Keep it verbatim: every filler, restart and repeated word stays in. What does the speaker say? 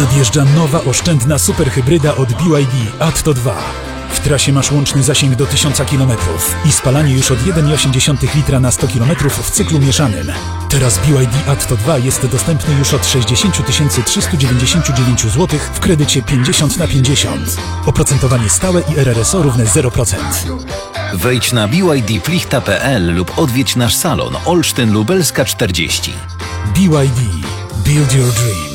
Nadjeżdża nowa oszczędna superhybryda od B Y D Atto dwa. W trasie masz łączny zasięg do tysiąca kilometrów i spalanie już od jeden przecinek osiem litra na sto kilometrów w cyklu mieszanym. Teraz B Y D Atto dwa jest dostępny już od sześćdziesiąt tysięcy trzysta dziewięćdziesiąt dziewięć złotych w kredycie pięćdziesiąt na pięćdziesiąt. Oprocentowanie stałe i R R S O równe zero procent. Wejdź na b y d plichta kropka p l lub odwiedź nasz salon Olsztyn Lubelska czterdzieści. B Y D. Build your dream.